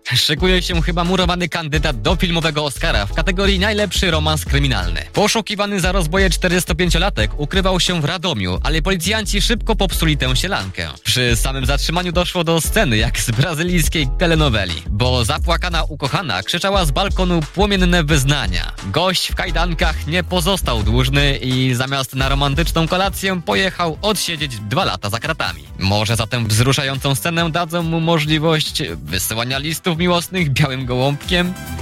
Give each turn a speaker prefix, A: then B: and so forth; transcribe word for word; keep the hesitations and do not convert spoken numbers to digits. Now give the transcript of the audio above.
A: Szykuje się chyba murowany kandydat do filmowego Oscara w kategorii najlepszy romans kryminalny. Poszukiwany za rozboje czterdziestopięciolatek ukrywał się w Radomiu, ale policjanci szybko popsuli tę sielankę. Przy samym zatrzymaniu doszło do sceny jak z brazylijskiej telenoweli, bo zapłakana ukochana krzyczała z balkonu płomienne wyznania. Gość w kajdankach nie pozostał dłużny i zamiast na romantyczną kolację pojechał odsiedzieć dwa lata za kratami. Może za tę wzruszającą scenę dadzą mu możliwość wysyłania listów miłosnych białym gołąbkiem?